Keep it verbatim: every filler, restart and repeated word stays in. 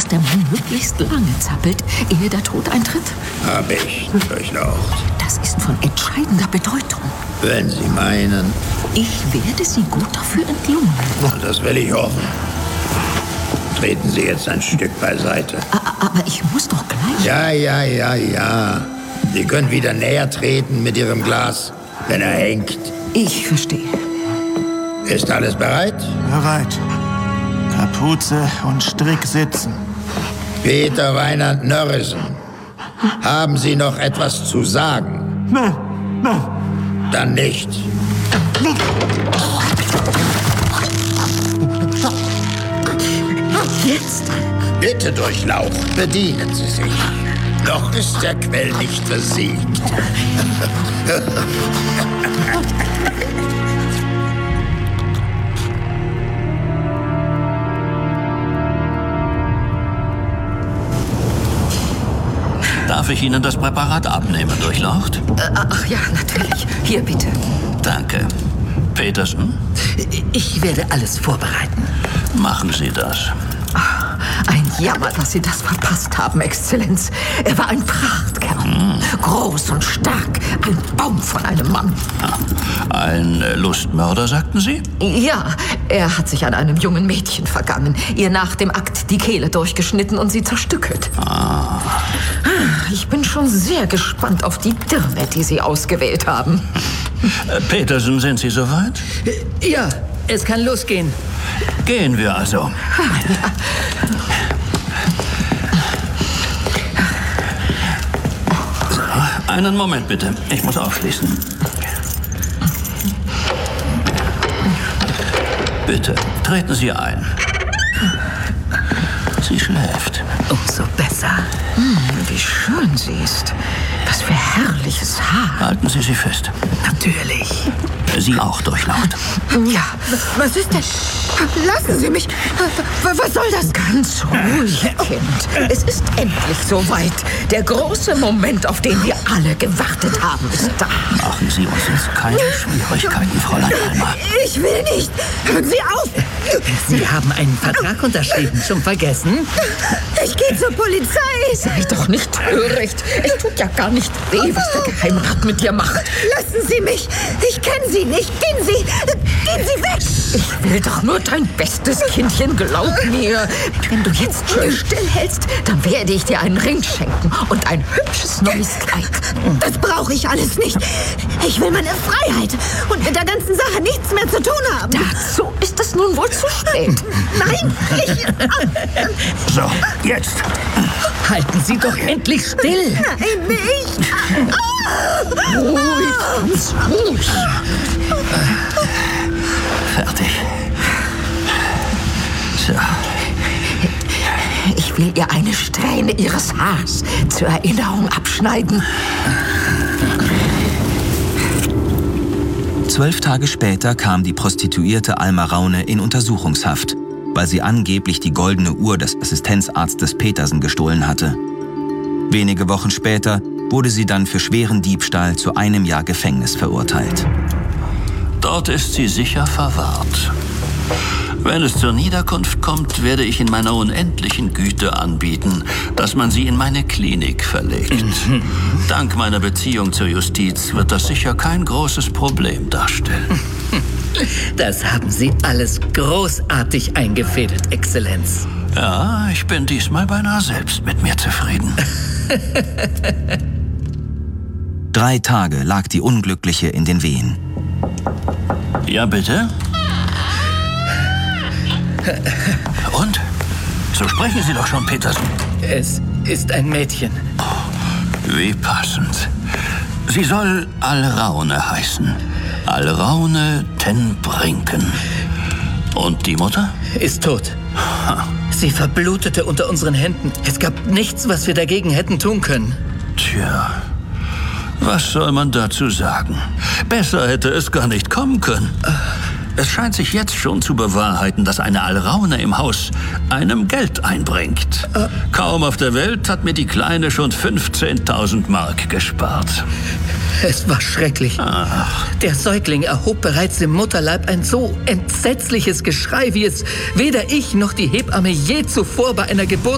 der Mann möglichst lange zappelt, ehe der Tod eintritt? Hab ich, Durchlaucht. Das ist von entscheidender Bedeutung. Wenn Sie meinen. Ich werde Sie gut dafür entlohnen. Das will ich hoffen. Treten Sie jetzt ein Stück beiseite. Aber ich muss doch gleich... Ja, ja, ja, ja. Sie können wieder näher treten mit Ihrem Glas, wenn er hängt. Ich verstehe. Ist alles bereit? Bereit. Kapuze und Strick sitzen. Peter Weinand Nörresen, haben Sie noch etwas zu sagen? Nein, nein. Dann nicht. Jetzt? Bitte, Durchlaucht, bedienen Sie sich. Noch ist der Quell nicht versiegt. Darf ich Ihnen das Präparat abnehmen, Durchlaucht? Äh, ach ja, natürlich. Hier, bitte. Danke. Petersen? Ich werde alles vorbereiten. Machen Sie das. Ach, ein Jammer, dass Sie das verpasst haben, Exzellenz. Er war ein Prachtkerl. Hm. Groß und stark. Ein Baum von einem Mann. Ein Lustmörder, sagten Sie? Ja, er hat sich an einem jungen Mädchen vergangen. Ihr nach dem Akt die Kehle durchgeschnitten und sie zerstückelt. Ah. Ich bin schon sehr gespannt auf die Dirne, die Sie ausgewählt haben. Petersen, sind Sie soweit? Ja, es kann losgehen. Gehen wir also. So, einen Moment bitte. Ich muss aufschließen. Bitte, treten Sie ein. Sie schläft. Umso besser. Hm, wie schön sie ist. Was für herrliches Haar. Halten Sie sie fest. Natürlich. Sie auch, Durchlaucht. Ja. Was ist denn? Lassen Sie mich. Was soll das? Ganz ruhig, Kind. Es ist endlich soweit. Der große Moment, auf den wir alle gewartet haben, ist da. Machen Sie uns jetzt keine Schwierigkeiten, Fräulein Alma. Ich will nicht. Hören Sie auf. Sie haben einen Vertrag unterschrieben. Schon vergessen? Ich gehe zur Polizei. Sei doch nicht töricht. Es tut ja gar nicht weh, was der Geheimrat mit dir macht. Lassen Sie mich. Ich kenne Sie nicht. Gehen Sie. Gehen Sie weg. Ich will doch nur dein bestes Kindchen, glaub mir. Wenn du jetzt schön stillhältst, dann werde ich dir einen Ring schenken und ein hübsches neues Kleid. Das brauche ich alles nicht. Ich will meine Freiheit und mit der ganzen Sache nichts mehr zu tun haben. Dazu ist es nun wohl zu spät. Nein, ich... So, jetzt. Halten Sie doch endlich still. Nein, nicht. Ruhig, ganz ruhig. Fertig. So. Ich will ihr eine Strähne ihres Haars zur Erinnerung abschneiden. Zwölf Tage später kam die Prostituierte Alma Raune in Untersuchungshaft, weil sie angeblich die goldene Uhr des Assistenzarztes Petersen gestohlen hatte. Wenige Wochen später wurde sie dann für schweren Diebstahl zu einem Jahr Gefängnis verurteilt. Dort ist sie sicher verwahrt. Wenn es zur Niederkunft kommt, werde ich in meiner unendlichen Güte anbieten, dass man sie in meine Klinik verlegt. Mhm. Dank meiner Beziehung zur Justiz wird das sicher kein großes Problem darstellen. Das haben Sie alles großartig eingefädelt, Exzellenz. Ja, ich bin diesmal beinahe selbst mit mir zufrieden. Drei Tage lag die Unglückliche in den Wehen. Ja, bitte? Und? So sprechen Sie doch schon, Petersen. Es ist ein Mädchen. Oh, wie passend. Sie soll Alraune heißen. Alraune ten Brinken. Und die Mutter? Ist tot. Ha. Sie verblutete unter unseren Händen. Es gab nichts, was wir dagegen hätten tun können. Tja, was soll man dazu sagen? Besser hätte es gar nicht kommen können. Es scheint sich jetzt schon zu bewahrheiten, dass eine Alraune im Haus einem Geld einbringt. Kaum auf der Welt hat mir die Kleine schon fünfzehntausend Mark gespart. Es war schrecklich. Ach. Der Säugling erhob bereits im Mutterleib ein so entsetzliches Geschrei, wie es weder ich noch die Hebamme je zuvor bei einer Geburt